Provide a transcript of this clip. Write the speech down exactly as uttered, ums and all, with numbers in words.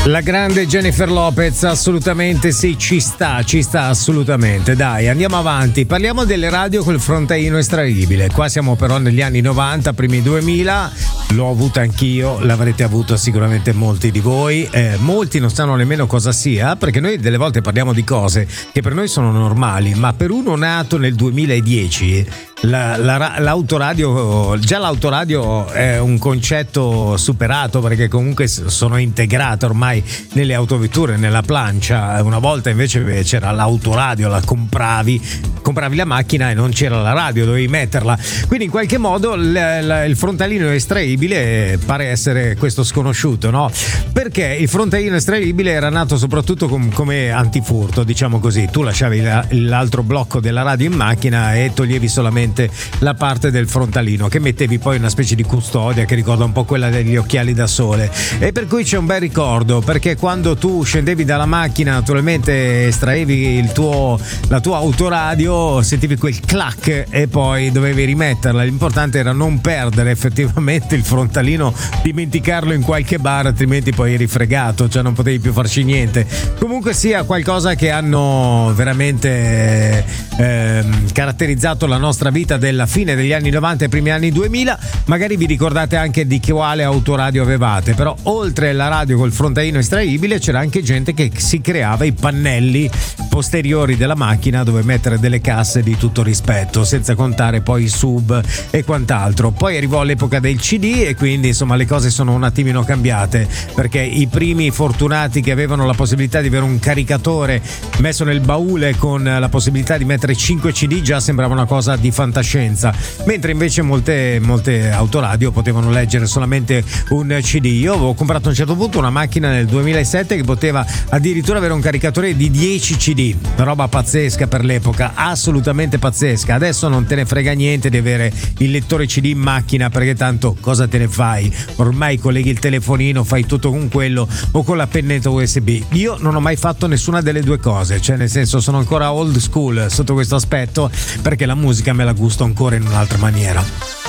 La grande Jennifer Lopez, assolutamente sì, ci sta, ci sta assolutamente. Dai, andiamo avanti, parliamo delle radio col frontaino estraibile. Qua siamo però negli anni novanta, primi duemila, l'ho avuta anch'io, l'avrete avuto sicuramente molti di voi, eh, molti non sanno nemmeno cosa sia, perché noi delle volte parliamo di cose che per noi sono normali, ma per uno nato nel duemiladieci La, la, l'autoradio, già l'autoradio è un concetto superato, perché comunque sono integrate ormai nelle autovetture, nella plancia. Una volta invece c'era l'autoradio, la compravi, compravi la macchina e non c'era la radio, dovevi metterla. Quindi in qualche modo l, l, il frontalino estraibile pare essere questo sconosciuto, no? Perché il frontalino estraibile era nato soprattutto com, come antifurto, diciamo così. Tu lasciavi la, l'altro blocco della radio in macchina e toglievi solamente la parte del frontalino, che mettevi poi una specie di custodia che ricorda un po' quella degli occhiali da sole, e per cui c'è un bel ricordo, perché quando tu scendevi dalla macchina naturalmente estraevi il tuo, la tua autoradio, sentivi quel clac e poi dovevi rimetterla. L'importante era non perdere effettivamente il frontalino, dimenticarlo in qualche bar, altrimenti poi eri fregato, cioè non potevi più farci niente. Comunque sia qualcosa che hanno veramente eh, caratterizzato la nostra vita della fine degli anni novanta e primi anni duemila. Magari vi ricordate anche di quale autoradio avevate, però oltre alla radio col frontalino estraibile c'era anche gente che si creava i pannelli posteriori della macchina dove mettere delle casse di tutto rispetto, senza contare poi i sub e quant'altro. Poi arrivò l'epoca del C D e quindi insomma le cose sono un attimino cambiate, perché i primi fortunati che avevano la possibilità di avere un caricatore messo nel baule con la possibilità di mettere cinque C D già sembrava una cosa di fantascienza, mentre invece molte, molte autoradio potevano leggere solamente un C D. Io avevo comprato a un certo punto una macchina nel duemilasette che poteva addirittura avere un caricatore di dieci C D, una roba pazzesca per l'epoca, assolutamente pazzesca. Adesso non te ne frega niente di avere il lettore C D in macchina, perché tanto cosa te ne fai? Ormai colleghi il telefonino, fai tutto con quello o con la pennetta U S B. Io non ho mai fatto nessuna delle due cose, cioè nel senso sono ancora old school sotto questo aspetto, perché la musica me la gusto ancora in un'altra maniera.